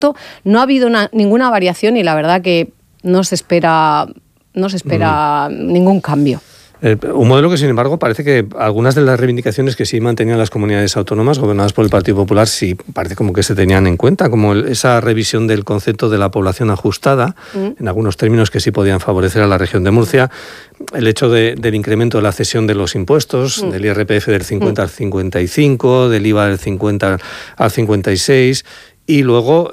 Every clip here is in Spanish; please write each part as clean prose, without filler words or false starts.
resto no ha habido ninguna variación y la verdad que no se espera ningún cambio. Un modelo que, sin embargo, parece que algunas de las reivindicaciones que sí mantenían las comunidades autónomas gobernadas por el Partido Popular sí parece como que se tenían en cuenta, como esa revisión del concepto de la población ajustada, en algunos términos que sí podían favorecer a la región de Murcia, el hecho del incremento de la cesión de los impuestos, del IRPF del 50 al 55, del IVA del 50 al 56... Y luego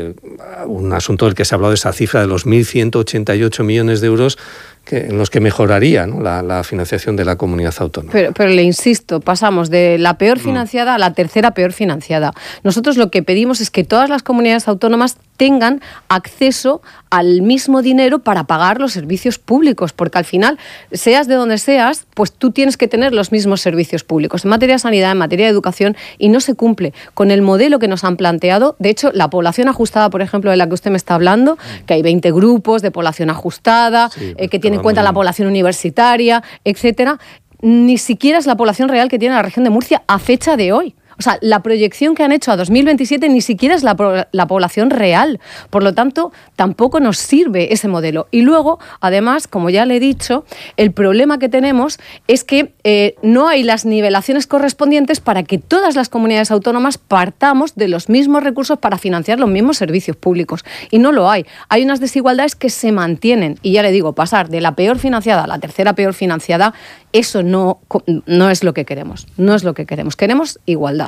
un asunto del que se ha hablado de esa cifra de los 1.188 millones de euros en los que mejoraría, ¿no?, la financiación de la comunidad autónoma. Pero le insisto, pasamos de la peor financiada a la tercera peor financiada. Nosotros lo que pedimos es que todas las comunidades autónomas tengan acceso al mismo dinero para pagar los servicios públicos, porque al final, seas de donde seas, pues tú tienes que tener los mismos servicios públicos en materia de sanidad, en materia de educación, y no se cumple con el modelo que nos han planteado. De hecho, la población ajustada, por ejemplo, de la que usted me está hablando, que hay 20 grupos de población ajustada, que tienen en cuenta la población universitaria, etcétera, ni siquiera es la población real que tiene la región de Murcia a fecha de hoy. O sea, la proyección que han hecho a 2027 ni siquiera es la población real. Por lo tanto, tampoco nos sirve ese modelo. Y luego, además, como ya le he dicho, el problema que tenemos es que no hay las nivelaciones correspondientes para que todas las comunidades autónomas partamos de los mismos recursos para financiar los mismos servicios públicos. Y no lo hay. Hay unas desigualdades que se mantienen. Y ya le digo, pasar de la peor financiada a la tercera peor financiada, eso no es lo que queremos. No es lo que queremos. Queremos igualdad.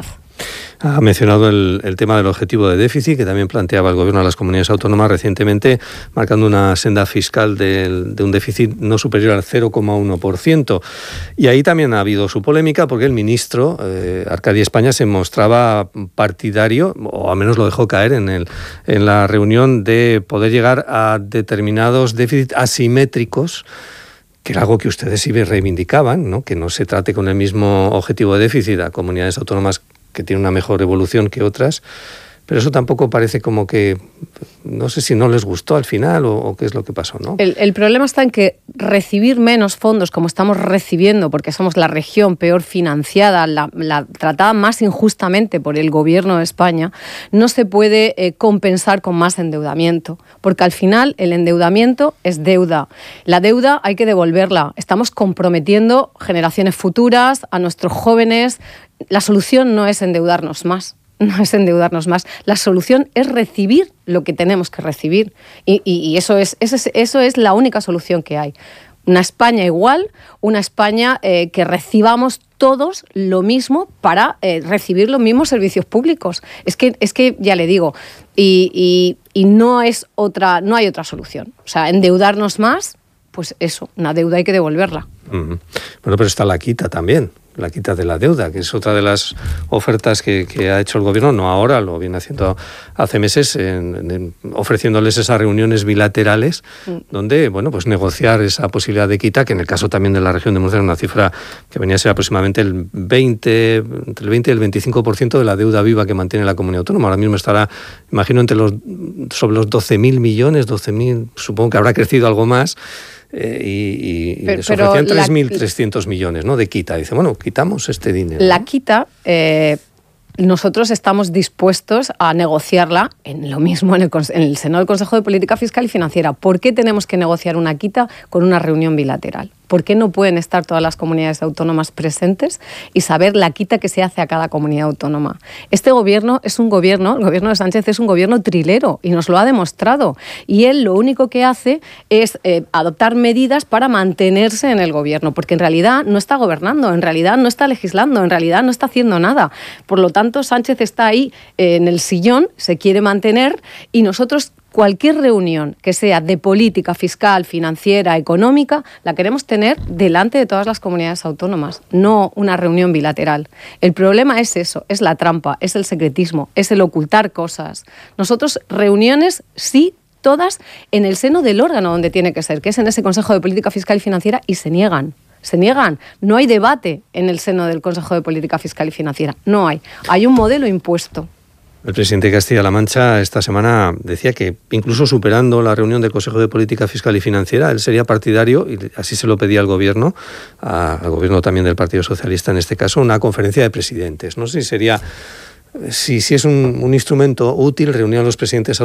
Ha mencionado el tema del objetivo de déficit, que también planteaba el Gobierno a las comunidades autónomas recientemente, marcando una senda fiscal de un déficit no superior al 0,1%. Y ahí también ha habido su polémica, porque el ministro, Arcadi España, se mostraba partidario, o al menos lo dejó caer en la reunión, de poder llegar a determinados déficits asimétricos, que era algo que ustedes sí reivindicaban, ¿no?, que no se trate con el mismo objetivo de déficit a comunidades autónomas que tienen una mejor evolución que otras, pero eso tampoco parece como que, no sé si no les gustó al final o qué es lo que pasó, ¿no? El problema está en que recibir menos fondos como estamos recibiendo, porque somos la región peor financiada, la tratada más injustamente por el Gobierno de España, no se puede compensar con más endeudamiento, porque al final el endeudamiento es deuda. La deuda hay que devolverla. Estamos comprometiendo generaciones futuras, a nuestros jóvenes. La solución no es endeudarnos más. No es endeudarnos más. La solución es recibir lo que tenemos que recibir. Y eso es la única solución que hay. Una España igual, una España que recibamos todos lo mismo para recibir los mismos servicios públicos. Es que ya le digo, y no hay otra solución. O sea, endeudarnos más, pues eso, una deuda hay que devolverla. Bueno, pero está la quita también. La quita de la deuda, que es otra de las ofertas que ha hecho el Gobierno, no ahora, lo viene haciendo hace meses, ofreciéndoles esas reuniones bilaterales donde, bueno, pues negociar esa posibilidad de quita, que en el caso también de la región de Murcia era una cifra que venía a ser aproximadamente entre el 20 y el 25% de la deuda viva que mantiene la comunidad autónoma. Ahora mismo estará, imagino, sobre los 12.000 millones, 12.000, supongo que habrá crecido algo más. Y les ofrecían 3.300 millones, ¿no?, de quita. Dice, bueno, quitamos este dinero. La quita, nosotros estamos dispuestos a negociarla en lo mismo en el seno del Consejo de Política Fiscal y Financiera. ¿Por qué tenemos que negociar una quita con una reunión bilateral? ¿Por qué no pueden estar todas las comunidades autónomas presentes y saber la quita que se hace a cada comunidad autónoma? Este gobierno es un gobierno, el gobierno de Sánchez es un gobierno trilero y nos lo ha demostrado. Y él lo único que hace es adoptar medidas para mantenerse en el gobierno, porque en realidad no está gobernando, en realidad no está legislando, en realidad no está haciendo nada. Por lo tanto, Sánchez está ahí en el sillón, se quiere mantener, y nosotros cualquier reunión que sea de política fiscal, financiera, económica, la queremos tener delante de todas las comunidades autónomas, no una reunión bilateral. El problema es eso, es la trampa, es el secretismo, es el ocultar cosas. Nosotros reuniones sí, todas en el seno del órgano donde tiene que ser, que es en ese Consejo de Política Fiscal y Financiera, y se niegan. No hay debate en el seno del Consejo de Política Fiscal y Financiera, no hay. Hay un modelo impuesto. El presidente de Castilla-La Mancha esta semana decía que, incluso superando la reunión del Consejo de Política Fiscal y Financiera, él sería partidario, y así se lo pedía al Gobierno también del Partido Socialista en este caso, una conferencia de presidentes. No sé si sería si es un instrumento útil, reunir a los presidentes